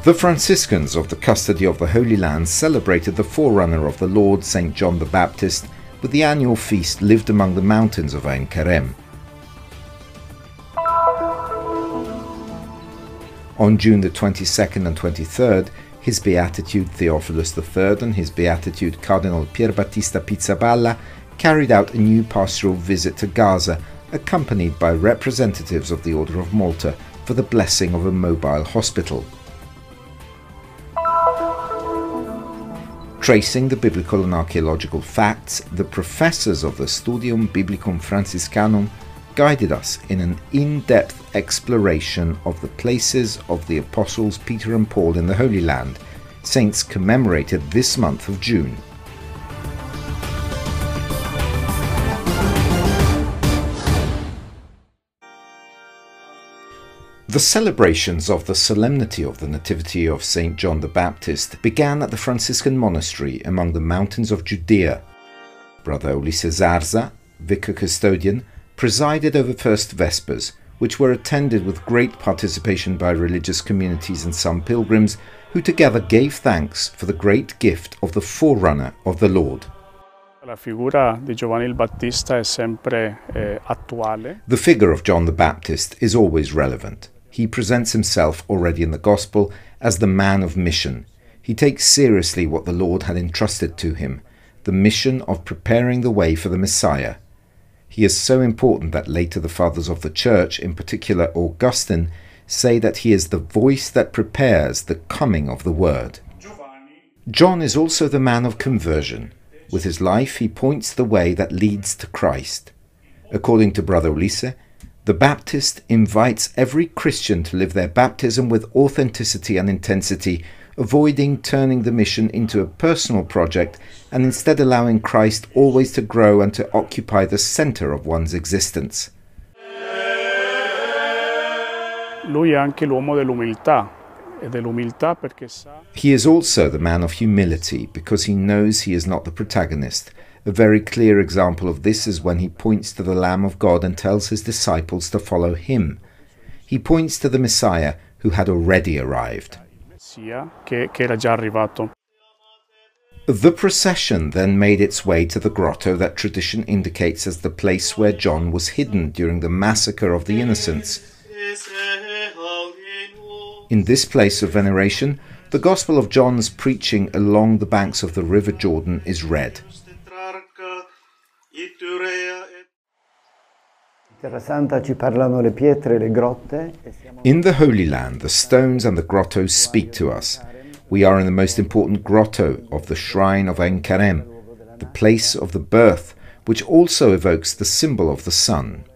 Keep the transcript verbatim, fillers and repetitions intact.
The Franciscans of the Custody of the Holy Land celebrated the forerunner of the Lord, Saint John the Baptist, with the annual feast lived among the mountains of Ein Kerem. On June the twenty-second and twenty-third, His Beatitude Theophilus the third and His Beatitude Cardinal Pierbattista Pizzaballa carried out a new pastoral visit to Gaza, accompanied by representatives of the Order of Malta for the blessing of a mobile hospital. Tracing the biblical and archaeological facts, the professors of the Studium Biblicum Franciscanum guided us in an in-depth exploration of the places of the Apostles Peter and Paul in the Holy Land, saints commemorated this month of June. The celebrations of the Solemnity of the Nativity of Saint John the Baptist began at the Franciscan monastery among the mountains of Judea. Brother Ulises Zarza, vicar custodian, presided over First Vespers, which were attended with great participation by religious communities and some pilgrims, who together gave thanks for the great gift of the forerunner of the Lord. La figura di Giovanni il Battista è sempre eh, attuale. The figure of John the Baptist is always relevant. He presents himself already in the Gospel as the man of mission. He takes seriously what the Lord had entrusted to him, the mission of preparing the way for the Messiah. He is so important that later the Fathers of the Church, in particular Augustine, say that he is the voice that prepares the coming of the Word. John is also the man of conversion. With his life he points the way that leads to Christ. According to Brother Ulisse, the Baptist invites every Christian to live their baptism with authenticity and intensity, avoiding turning the mission into a personal project and instead allowing Christ always to grow and to occupy the center of one's existence. Lui è anche l'uomo dell'umiltà, e dell'umiltà perché sa. He is also the man of humility because he knows he is not the protagonist. A very clear example of this is when he points to the Lamb of God and tells his disciples to follow him. He points to the Messiah who had already arrived. Che, che era già arrivato. The procession then made its way to the grotto that tradition indicates as the place where John was hidden during the massacre of the innocents. In this place of veneration, the Gospel of John's preaching along the banks of the River Jordan is read. In the Holy Land, the stones and the grottos speak to us. We are in the most important grotto of the shrine of Ein Kerem, the place of the birth, which also evokes the symbol of the sun.